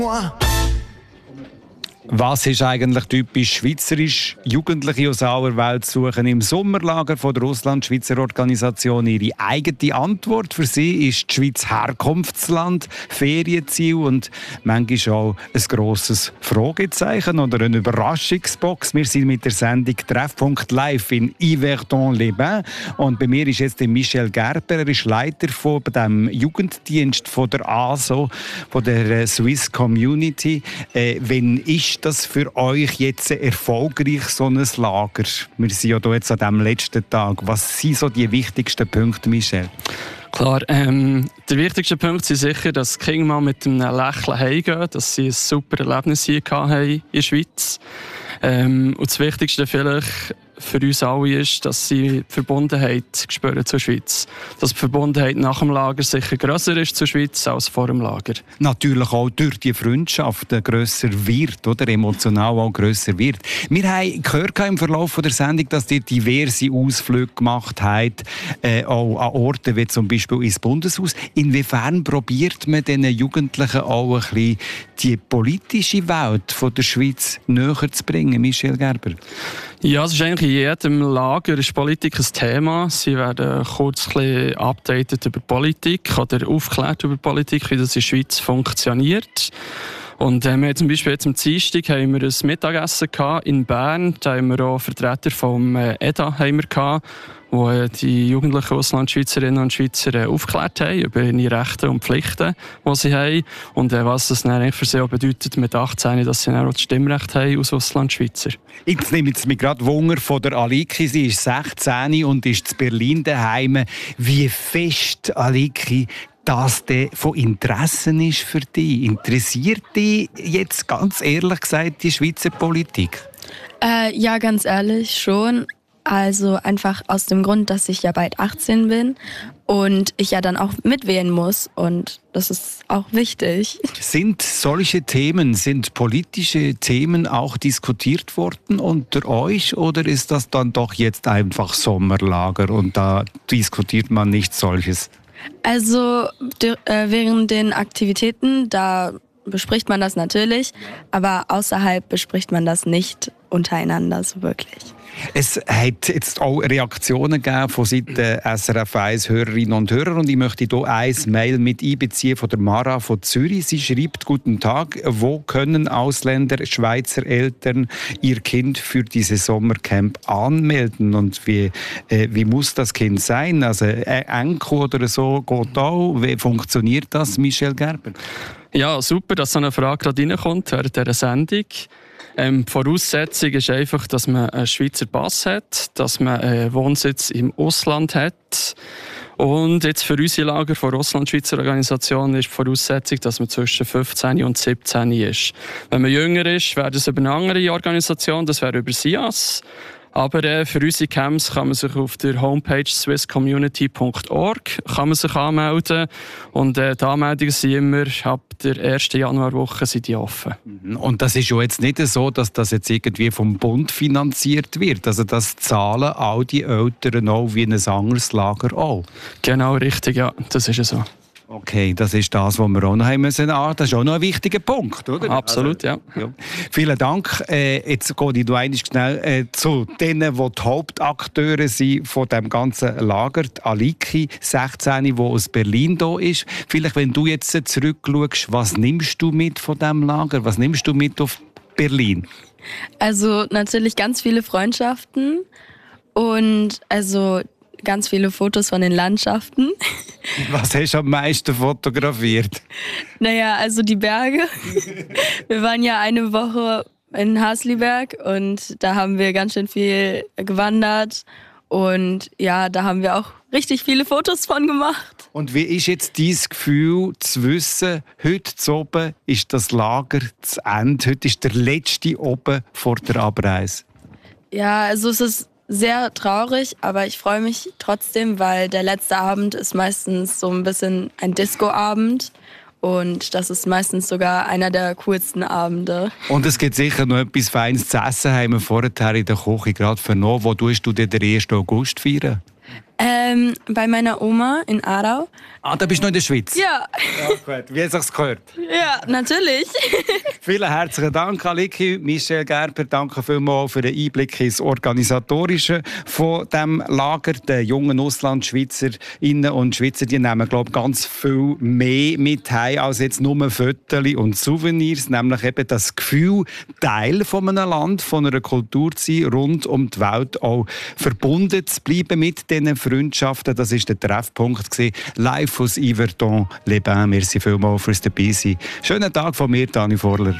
Was ist eigentlich typisch schweizerisch? Jugendliche aus aller Welt suchen im Sommerlager von der Russland-Schweizer Organisation ihre eigene Antwort. Für sie ist die Schweiz Herkunftsland, Ferienziel und manchmal auch ein grosses Fragezeichen oder eine Überraschungsbox. Wir sind mit der Sendung «Treffpunkt Live» in Yverdon-les-Bains und bei mir ist jetzt Michel Gerber. Er ist Leiter von dem Jugenddienst von der ASO, von der Swiss Community. Wenn ist das für euch jetzt erfolgreich, so ein Lager? Wir sind ja hier jetzt an diesem letzten Tag. Was sind so die wichtigsten Punkte, Michel? Klar, der wichtigste Punkt ist sicher, dass die Kinder mal mit einem Lächeln heimgehen, dass sie ein super Erlebnis hier hatten in der Schweiz. Und das Wichtigste vielleicht für uns alle ist, dass sie die Verbundenheit spüren zur Schweiz. Dass die Verbundenheit nach dem Lager sicher grösser ist zur Schweiz als vor dem Lager. Natürlich auch durch die Freundschaft grösser wird, oder emotional auch grösser wird. Wir haben gehört im Verlauf der Sendung, dass ihr diverse Ausflüge gemacht habt, auch an Orten wie zum Beispiel ins Bundeshaus. Inwiefern probiert man den Jugendlichen auch ein bisschen die politische Welt von der Schweiz näher zu bringen, Michel Gerber? Ja, es ist eigentlich in jedem Lager ist Politik ein Thema. Sie werden kurz ein bisschen updated über Politik oder aufgeklärt über Politik, wie das in der Schweiz funktioniert. Und wir haben zum Beispiel jetzt am Dienstag haben wir ein Mittagessen in Bern. Da haben wir auch Vertreter vom EDA gehabt, wo die jugendlichen Auslandschweizerinnen und Schweizer aufgeklärt haben über ihre Rechte und Pflichten, die sie haben. Und was das dann eigentlich für sie auch bedeutet mit 18, dass sie dann auch das Stimmrecht haben als Auslandschweizer. Jetzt nehme ich mich gerade Wunder von der Aliki. Sie ist 16 und ist in Berlin daheim. Wie fest, Aliki, das von Interessen ist für dich? Interessiert dich jetzt ganz ehrlich gesagt die Schweizer Politik? Ja, ganz ehrlich schon. Also einfach aus dem Grund, dass ich ja bald 18 bin und ich ja dann auch mitwählen muss und das ist auch wichtig. Sind solche Themen, sind politische Themen auch diskutiert worden unter euch oder ist das dann doch jetzt einfach Sommerlager und da diskutiert man nicht solches? Also während den Aktivitäten, da bespricht man das natürlich, aber außerhalb bespricht man das nicht untereinander so wirklich. Es hat jetzt auch Reaktionen gegeben von Seiten SRF 1 Hörerinnen und Hörer und ich möchte hier ein Mail mit einbeziehen von der Mara von Zürich. Sie schreibt: Guten Tag, wo können Ausländer, Schweizer Eltern ihr Kind für dieses Sommercamp anmelden und wie muss das Kind sein? Also Enkel oder so geht auch. Wie funktioniert das, Michel Gerber? Ja, super, dass so eine Frage gerade reinkommt während dieser Sendung. Die Voraussetzung ist einfach, dass man einen Schweizer Pass hat, dass man einen Wohnsitz im Ausland hat. Und jetzt für unsere Lager von Russland-Schweizer Organisation ist die Voraussetzung, dass man zwischen 15 und 17 ist. Wenn man jünger ist, wäre das über eine andere Organisation, das wäre über SIAS. Aber für unsere Camps kann man sich auf der Homepage swisscommunity.org anmelden. Und die Anmeldungen sind immer ab der 1. Januarwoche sind die offen. Und das ist ja jetzt nicht so, dass das jetzt irgendwie vom Bund finanziert wird. Also das zahlen all die Eltern auch wie ein anderes Lager auch. Genau, richtig, ja. Das ist so. Okay, das ist das, was wir auch noch haben müssen. Das ist auch noch ein wichtiger Punkt, oder? Absolut, also, ja. Vielen Dank. Jetzt gehe ich einmal schnell zu denen, die die Hauptakteure sind von dem ganzen Lager. Die Aliki, 16, die aus Berlin da ist. Vielleicht, wenn du jetzt zurückschaust, was nimmst du mit von diesem Lager? Was nimmst du mit auf Berlin? Also natürlich ganz viele Freundschaften und also ganz viele Fotos von den Landschaften. Was hast du am meisten fotografiert? Naja, also die Berge. Wir waren ja eine Woche in Hasliberg und da haben wir ganz schön viel gewandert. Und ja, da haben wir auch richtig viele Fotos von gemacht. Und wie ist jetzt dein Gefühl zu wissen, heute zu oben ist das Lager zu Ende, heute ist der letzte oben vor der Abreise? Ja, also es ist sehr traurig, aber ich freue mich trotzdem, weil der letzte Abend ist meistens so ein bisschen ein Disco-Abend und das ist meistens sogar einer der coolsten Abende. Und es gibt sicher noch etwas Feines zu essen, haben wir vorher in der Küche gerade vernommen. Wo tust du den 1. August feiern? Bei meiner Oma in Aarau. Ah, da bist du noch in der Schweiz? Ja. Ja, gut. Wie hat es sich gehört? Ja, natürlich. Vielen herzlichen Dank, Aliki. Michelle Gerber, danke vielmals für den Einblick ins Organisatorische von diesem Lager. Die jungen Auslandschweizerinnen und Schweizer, die nehmen, glaube ich, ganz viel mehr mit heim als jetzt nur Fotos und Souvenirs, nämlich eben das Gefühl, Teil von einem Land, von einer Kultur zu sein, rund um die Welt auch verbunden zu bleiben mit diesen Freundschaften. Das war der Treffpunkt live aus Yverton, Les Bains. Merci vielmals fürs Dabeisein. Schönen Tag von mir, Dani Vorler.